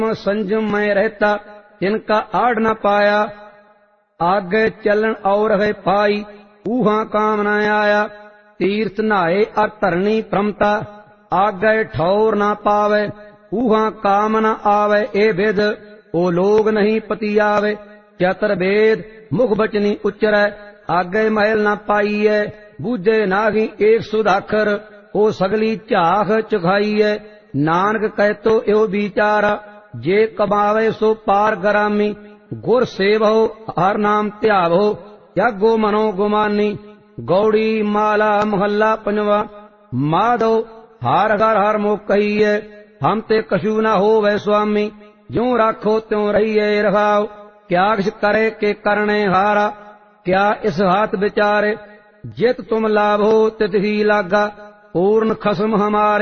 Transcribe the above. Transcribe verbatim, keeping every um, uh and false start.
संजम में रहता इनका आड़ न पाया। आगे चलन और है पाई ऊहा काम न आया। तीर्थ नहाए और धरनी प्रमता आगे ठौर न पावे। ऊहा काम न आवे ए विद ओ लोग नहीं पति आवे। चतुर्वेद मुख बचनी उच्चरै आगे महल न पाईए। बूझे नागी एक सुधाकर ओ सगली झाख चुखाईए। नानक कहतो यो विचारा जे कमावे सो पार गरामी। गुर सेवो हर नाम ध्यावो जागो मनो गुमानी। गौड़ी माला महला पंजवा माधो हार घर हर मुख कहिए। हम ते कछु न हो वै स्वामी ज्यों राखो त्यों रहिए रखाओ। क्या किस करे के करने हारा क्या इस हाथ विचारे। जित तुम लाभो तित ही लागा पूर्ण खसम हमारे।